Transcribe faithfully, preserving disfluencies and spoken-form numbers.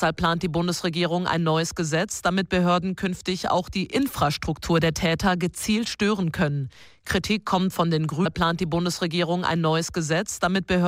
Deshalb plant die Bundesregierung ein neues Gesetz, damit Behörden künftig auch die Infrastruktur der Täter gezielt stören können. Kritik kommt von den Grünen. Plant die Bundesregierung ein neues Gesetz, damit Behörden